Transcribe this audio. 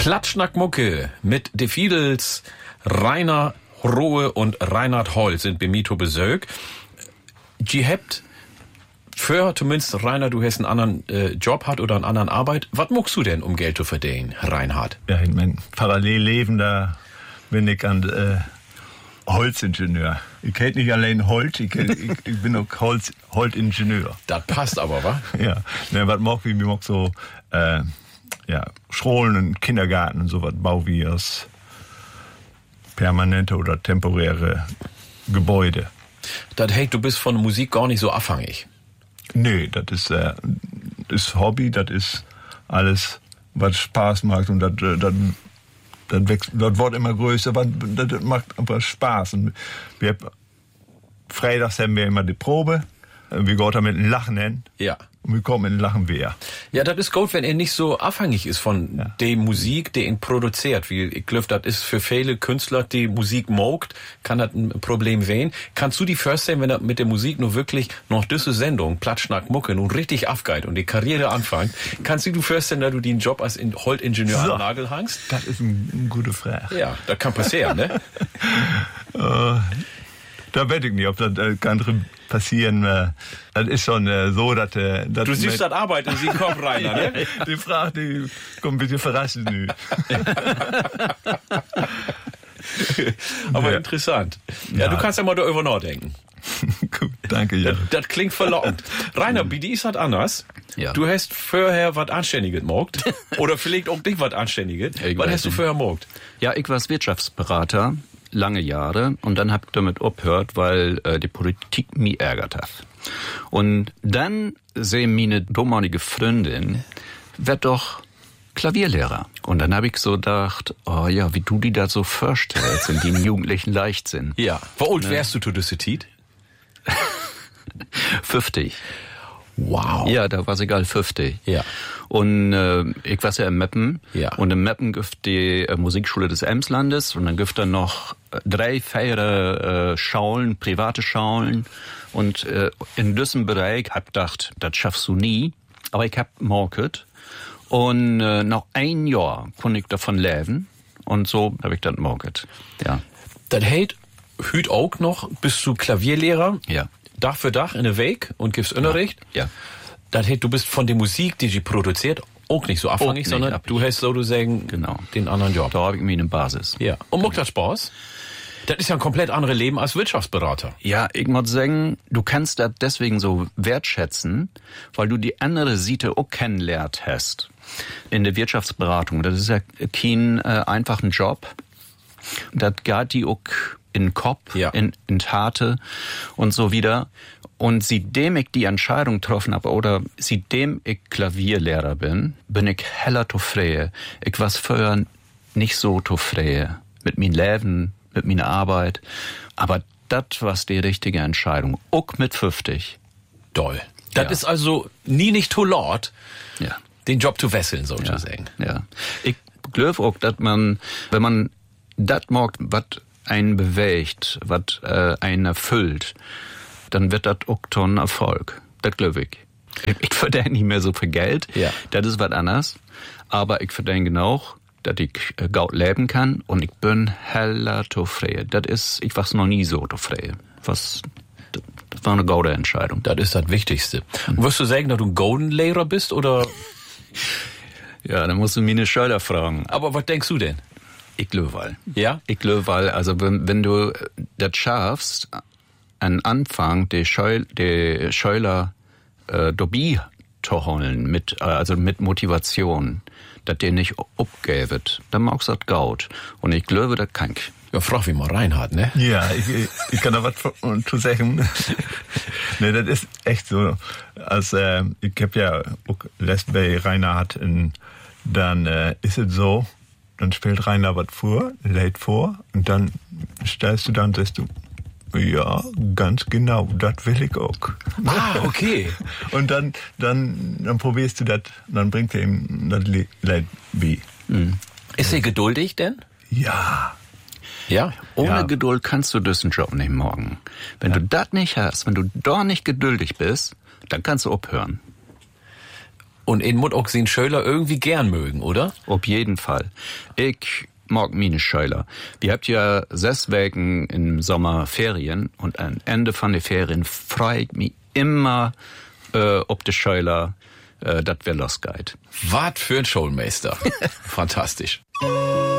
Platschnack-Mucke mit De Fiedels, Rainer Rohe und Reinhard Holz sind bei Mito besög. Die habt für zumindest, Rainer, du hast einen anderen Job hat oder einen anderen Arbeit. Was muckst du denn, um Geld zu verdienen, Reinhard? Ja, in meinem Parallelleben, da bin ich an Holzingenieur. Ich hätte nicht allein Holz, ich bin auch Holzingenieur. Das passt aber, wa? Ja, ne, was mag wie mag so Schulen und Kindergarten und so was bau wie aus permanente oder temporäre Gebäude. Das heißt, du bist von Musik gar nicht so abhängig. Nee, das ist Hobby, das ist alles, was Spaß macht und das wächst, das wird immer größer, das macht aber Spaß. Und freitags haben wir immer die Probe, wir gehen da mit dem Lachen hin. Ja. Und wir kommen mit dem Lachen wieder. Ja, das ist gut, wenn er nicht so abhängig ist von der Musik, die ihn produziert. Wie ich glaube, das ist für viele Künstler, die Musik mogt, kann das ein Problem sein. Kannst du dir vorstellen, wenn er mit der Musik nur wirklich noch diese Sendung, Platschnack Mucke, nun richtig aufgeht und die Karriere anfängt, kannst du dir vorstellen, dass du den Job als Holzingenieur an den Nagel hängst? Das ist eine gute Frage. Ja, das kann passieren, ne? Da weiß ich nicht, ob das kann passieren. Das ist schon so, dass... Du siehst das Arbeit in den Kopf rein, ne? Die Frage, die kommt ein bisschen verraschend. Aber interessant. Ja, du kannst ja mal darüber nachdenken. Gut, danke, ja. Das klingt verlockend. Rainer, bei dir ist das anders. Ja. Du hast vorher was Anständiges mogt. Oder vielleicht auch nicht was Anständiges. Was hast du vorher mogt? Ja, ich war Wirtschaftsberater, lange Jahre, und dann hab ich damit aufgehört, weil die Politik mich ärgert hat. Und dann sehen meine damalige Freundin, werd doch Klavierlehrer. Und dann habe ich so gedacht, oh ja, wie du die da so vorstellst, in den jugendlichen Leichtsinn. Ja. Wie alt wärst du zu dieser Zeit? 50. Wow. Ja, da war es egal, 50. Ja. Und ich war ja in Meppen. Ja. Und in Meppen gibt die Musikschule des Emslandes. Und dann gibt dann noch 3 feiere Schaulen, private Schaulen. Und in diesem Bereich hab ich gedacht, das schaffst du nie. Aber ich hab market. Und nach 1 Jahr konnte ich davon leben. Und so habe ich das market. Ja. Das hält hüt auch noch, bist du Klavierlehrer? Ja. Dach für Dach in der Weg und gibst Unterricht? Ja. Das heißt, du bist von der Musik, die sie produziert, auch nicht so abhängig, sondern du hast sozusagen den anderen Job. Da habe ich mir eine Basis. Ja. Und macht das Spaß? Das ist ja ein komplett anderes Leben als Wirtschaftsberater. Ja, ich muss sagen, du kannst das deswegen so wertschätzen, weil du die andere Seite auch kennengelernt hast. In der Wirtschaftsberatung. Das ist ja kein einfacher Job. Das geht die auch in den Kopf, in Tate und so wieder. Und seitdem ich die Entscheidung getroffen habe, oder seitdem ich Klavierlehrer bin ich heller zufrieden. Ich war vorher nicht so zufrieden mit meinem Leben, mit meiner Arbeit. Aber das war die richtige Entscheidung. Auch mit 50. Toll. Das ist also nicht too laut, den Job zu wechseln, sozusagen. Ja. Ich glaube auch, dass man, wenn man das mag, was einen bewegt, was einen erfüllt, dann wird das auch ein Erfolg. Das glaube ich. Ich verdiene nicht mehr so viel Geld. Ja. Das ist was anderes. Aber ich verdiene genug, dass ich gut leben kann, und ich bin heller zufrieden. Ich war noch nie so zufrieden. Das war eine gute Entscheidung. Das ist das Wichtigste. Und wirst du sagen, dass du ein Golden-Lehrer bist, oder? Ja, dann musst du mich eine Schüler fragen. Aber was denkst du denn? Ich glaube, weil. Ja? Ich glaube, weil, also wenn du das schaffst, an Anfang die Schüler dabei zu holen, also mit Motivation, dass der nicht abgeben, dann magst du das gut. Und ich glaube, das kann ich. Ja, frag wie mal Reinhard, ne? Ja, ich kann da was zu sagen. Ne, das ist echt so. Ich hab ja auch lässt bei Reinhard, dann ist es so, dann spielt Rainer was lädt vor, und dann stellst du dann, sagst du, ja, ganz genau, das will ich auch. Ah, okay. Und dann probierst du das, dann bringt er ihm das Lied bei. Ist er geduldig denn? Ja. Ja? Ohne Geduld kannst du diesen Job nicht morgen. Wenn du das nicht hast, wenn du da nicht geduldig bist, dann kannst du aufhören. Und in muss auch den Schüler irgendwie gern mögen, oder? Auf jeden Fall. Ich mag meine Schüler. Wir habt ja 6 Wochen im Sommer Ferien und am Ende von den Ferien freue ich mich immer ob die Schüler, das wir losgeht. Was für ein Schulmeister. Fantastisch.